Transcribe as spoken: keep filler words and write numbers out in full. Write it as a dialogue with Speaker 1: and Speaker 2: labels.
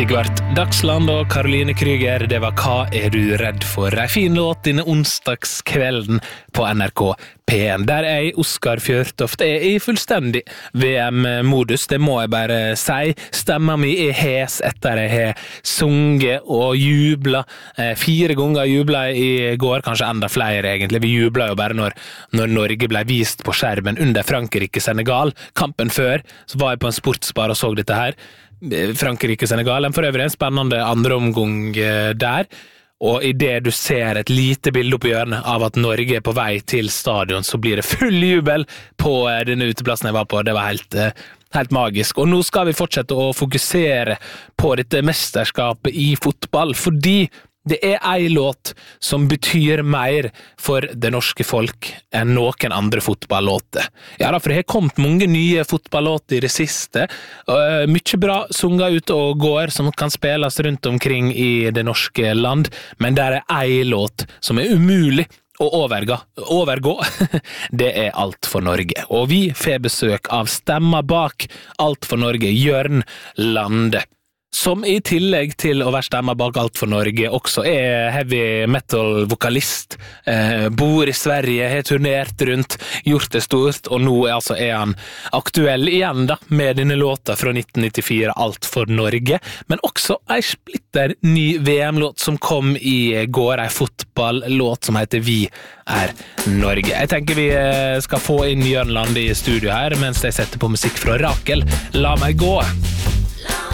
Speaker 1: Sigvart Dagsland og Caroline Kryger, det var Hva er du redd for? En fin låt denne onsdagskvelden på N R K P en, der jeg, Oskar Fjørtoft, er i fullstendig V M-modus, det må jeg bare si. Stemmen min er hes etter jeg har sunget og jublet. Eh, fire ganger jublet jeg i går, kanskje enda flere egentlig. Vi jublet jo bare når, når Norge ble vist på skjermen under Frankrike-Senegal. Kampen før, så var jeg på en sportsbar og så dette her. Frankrike-Senegal, en for øvrig en spennende andre omgang der, og i det du ser et lite bilde oppe i hjørnet av at Norge er på vei til stadion, så blir det full jubel på denne uteplassen jeg var på. Det var helt, helt magisk, og nå skal vi fortsette å fokusere på dette mesterskapet i fotball, fordi det er en låt som betyr mer for det norske folk enn noen andre fotballåter. Ja, for det har kommet mange nye fotballåter i det siste. Uh, mye bra sunget ut og går som kan spilles rundt omkring i det norske land, men det er en låt som er umulig å overgå. overgå. Det er Alt for Norge. Og vi får besøk av stemmer bak Alt for Norge, Jørn Lande, som i tillegg til å være stemmer bak Alt for Norge også er heavy metal-vokalist, eh, bor i Sverige, har turnert rundt, gjort det stort, og nå er, altså, er han aktuell igjen da, med denne låta fra nitten nittifire, Alt for Norge, men også en splitter ny V M-låt som kom i går, en fotball-låt som heter Vi er Norge. Jeg tenker vi skal få inn Jørn Lande i studio her, mens jeg setter på musikk fra Rakel. La meg gå!